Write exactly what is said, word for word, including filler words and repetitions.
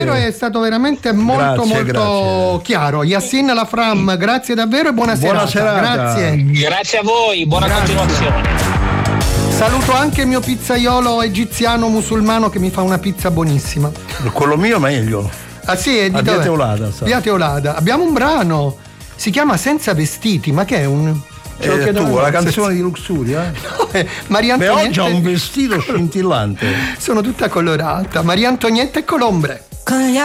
È stato veramente molto Grazie, molto grazie. chiaro. Yassin La Fram, grazie davvero e buona, Buona serata. Grazie. Grazie a voi, buona Grazie. continuazione. Saluto anche il mio pizzaiolo egiziano musulmano che mi fa una pizza buonissima. Quello mio meglio. Ah sì, è di A Via dove? Teolada, sa. Via Teolada. Abbiamo un brano, si chiama Senza vestiti, ma che è un... Ce lo Eh, chiedono tu, noi. la canzone di Luxuria? No, è Maria Beh, Antonietta. oggi ha un vestito scintillante. Sono tutta colorata. Maria Antonietta e Colombre. Con gli